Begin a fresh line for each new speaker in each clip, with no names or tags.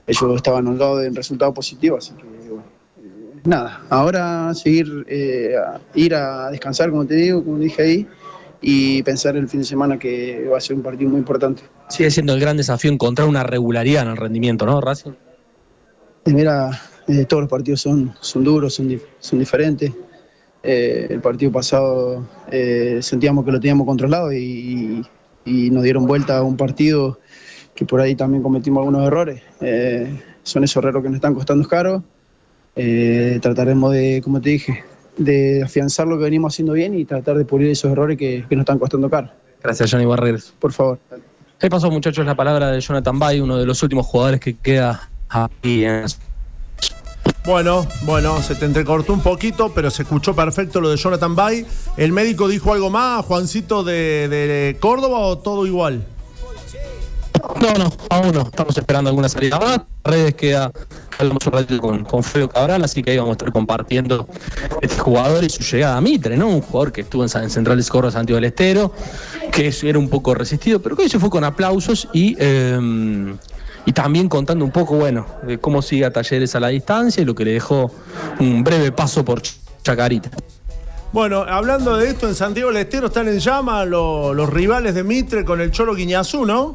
ellos estaban holgados en resultados positivos, así que bueno, nada, ahora seguir, ir a descansar, como te digo, como dije ahí, y pensar el fin de semana que va a ser un partido muy importante.
Sigue siendo el gran desafío encontrar una regularidad en el rendimiento, ¿no, Racing?
Mira, todos los partidos son duros, son diferentes. El partido pasado sentíamos que lo teníamos controlado y nos dieron vuelta a un partido que por ahí también cometimos algunos errores. Son esos errores que nos están costando caro. Trataremos de, como te dije, de afianzar lo que venimos haciendo bien y tratar de pulir esos errores que nos están costando caro.
Gracias, Johnny Barreras.
Por favor.
Ahí pasó, muchachos, la palabra de Jonathan Bay, uno de los últimos jugadores que queda aquí en...
Bueno, se te entrecortó un poquito, pero se escuchó perfecto lo de Jonathan Bay. ¿El médico dijo algo más, Juancito, de Córdoba o todo igual?
No, aún no. Estamos esperando alguna salida más. Redes queda, hablamos un ratito con Feo Cabral, así que ahí vamos a estar compartiendo este jugador y su llegada a Mitre, ¿no? Un jugador que estuvo en Central Córdoba, Santiago del Estero, que era un poco resistido, pero que hoy se fue con aplausos y también contando un poco, bueno, de cómo sigue a Talleres a la distancia y lo que le dejó un breve paso por Chacarita.
Bueno, hablando de esto, en Santiago del Estero están en llama los rivales de Mitre con el Cholo Guiñazú, ¿no?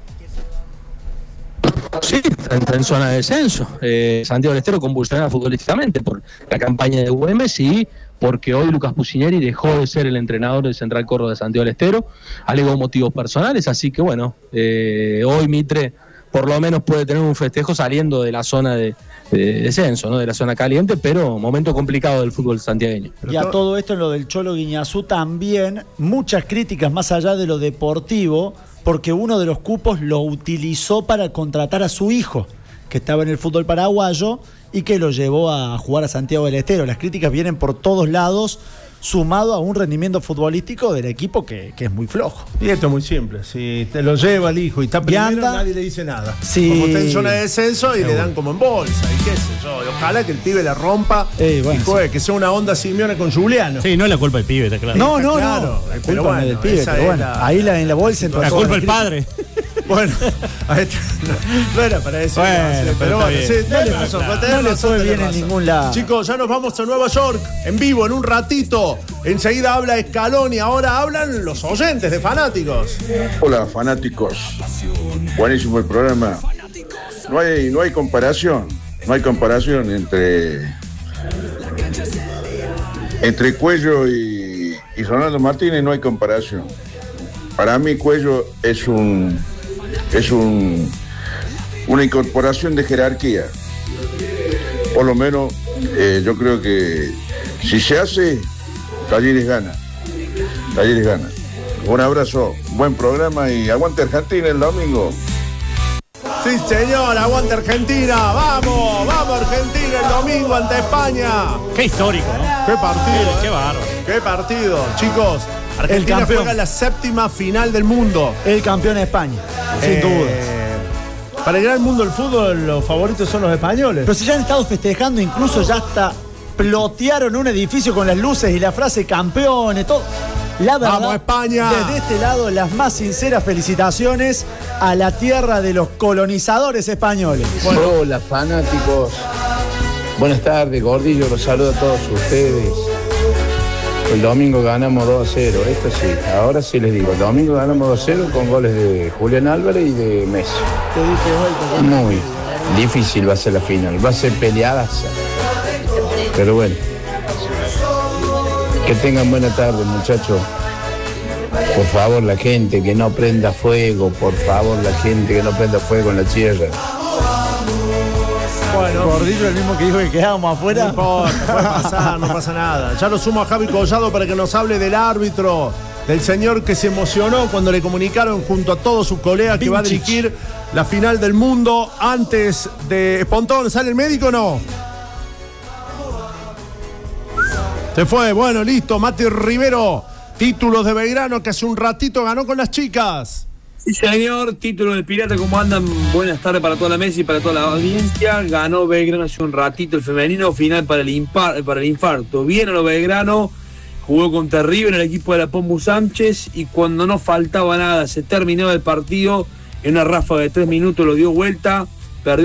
Sí, está en zona de descenso. Santiago del Estero convulsionada futbolísticamente por la campaña de Güemes y porque hoy Lucas Pusineri dejó de ser el entrenador del Central Córdoba de Santiago del Estero, alegó motivos personales, así que bueno, hoy Mitre por lo menos puede tener un festejo saliendo de la zona de descenso, ¿no? De la zona caliente, pero momento complicado del fútbol santiagueño.
Y a todo esto, en lo del Cholo Guiñazú, también muchas críticas más allá de lo deportivo, porque uno de los cupos lo utilizó para contratar a su hijo, que estaba en el fútbol paraguayo y que lo llevó a jugar a Santiago del Estero. Las críticas vienen por todos lados, sumado a un rendimiento futbolístico del equipo que es muy flojo.
Y esto es muy simple, si te lo lleva el hijo y está primero, nadie le dice nada.
Sí.
Como está en zona de descenso y le dan como en bolsa y qué sé yo. Y ojalá que el pibe la rompa y juegue, que sea una onda Simeone con Juliano.
Sí, no es la culpa del pibe, está claro.
No,
claro.
La culpa no es del pibe, pero bueno, ahí en la bolsa entró
la culpa del padre.
Bueno, no era para eso.
Bueno,
pero bueno, sí,
no le fue bien en ningún lado.
Chicos, ya nos vamos a Nueva York en vivo en un ratito. Enseguida habla Scaloni, ahora hablan los oyentes de Fanáticos.
Hola, fanáticos. Buenísimo el programa. No hay comparación. No hay comparación entre Cuello y Ronaldo Martínez, no hay comparación. Para mí Cuello es una incorporación de jerarquía. Por lo menos yo creo que si se hace, Talleres gana. Un abrazo, buen programa y aguante Argentina el domingo.
Sí, señor, aguante Argentina. Vamos Argentina el domingo ante España.
Qué histórico, ¿no?
Qué partido.
Qué bárbaro.
Qué partido, chicos. Argentina juega la 7ª final del mundo.
El campeón de España, sin duda.
Para el gran mundo del fútbol, los favoritos son los españoles.
Pero si ya han estado festejando, incluso ya hasta plotearon un edificio con las luces y la frase campeones, todo. La verdad,
¡vamos, España!
Desde este lado, las más sinceras felicitaciones a la tierra de los colonizadores españoles.
Bueno. Hola, fanáticos. Buenas tardes, Gordillo. Los saludo a todos ustedes. El domingo ganamos 2-0, esto sí, ahora sí les digo, el domingo ganamos 2-0 con goles de Julián Álvarez y de Messi.
Te dije hoy,
muy difícil va a ser la final, va a ser peleada, pero bueno, que tengan buena tarde, muchachos. Por favor, la gente que no prenda fuego, por favor, la gente que no prenda fuego en la tierra.
Bueno, Gordillo, el mismo que dijo que quedábamos afuera.
No importa, puede pasar, no pasa nada. Ya lo sumo a Javi Collado para que nos hable del árbitro, del señor que se emocionó cuando le comunicaron junto a todos sus colegas que va a dirigir la final del mundo antes de Pontón. ¿Sale el médico o no? Se fue, bueno, listo. Mati Rivero, títulos de Belgrano que hace un ratito ganó con las chicas.
Sí, señor, título del Pirata, ¿cómo andan? Buenas tardes para toda la mesa y para toda la audiencia. Ganó Belgrano hace un ratito el femenino, final para el infarto. Bien a lo Belgrano, jugó contra River en el equipo de la Pombu Sánchez y cuando no faltaba nada, se terminó el partido, en una ráfaga de 3 minutos lo dio vuelta,